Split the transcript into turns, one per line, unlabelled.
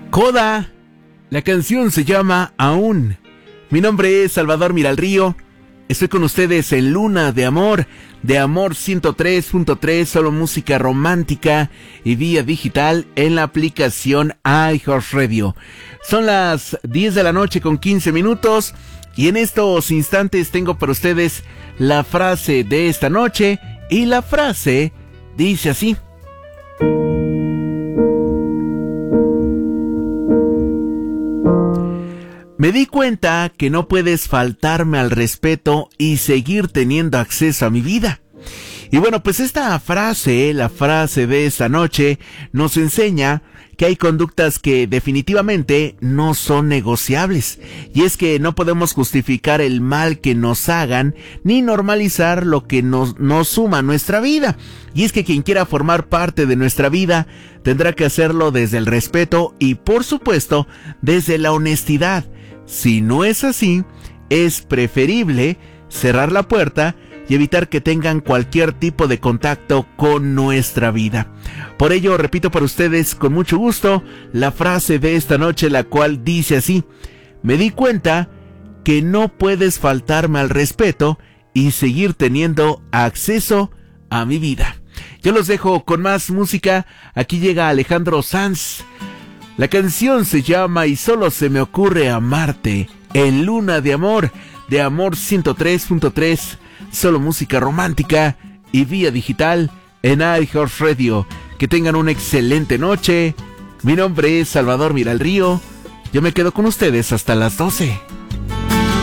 Coda. La canción se llama Aún. Mi nombre es Salvador Miralrío. Estoy con ustedes en Luna de Amor 103.3, solo música romántica y vía digital en la aplicación iHeartRadio. Son las 10 de la noche con 15 minutos y en estos instantes tengo para ustedes la frase de esta noche y la frase dice así. Me di cuenta que no puedes faltarme al respeto y seguir teniendo acceso a mi vida. Y bueno, pues esta frase, la frase de esta noche, nos enseña que hay conductas que definitivamente no son negociables. Y es que no podemos justificar el mal que nos hagan, ni normalizar lo que nos suma a nuestra vida. Y es que quien quiera formar parte de nuestra vida, tendrá que hacerlo desde el respeto y, por supuesto, desde la honestidad. Si no es así, es preferible cerrar la puerta y evitar que tengan cualquier tipo de contacto con nuestra vida. Por ello, repito para ustedes con mucho gusto la frase de esta noche, la cual dice así: me di cuenta que no puedes faltarme al respeto y seguir teniendo acceso a mi vida. Yo los dejo con más música. Aquí llega Alejandro Sanz. La canción se llama Y solo se me ocurre amarte, en Luna de Amor 103.3, solo música romántica y vía digital en iHeartRadio. Que tengan una excelente noche. Mi nombre es Salvador Miralrío. Yo me quedo con ustedes hasta las 12.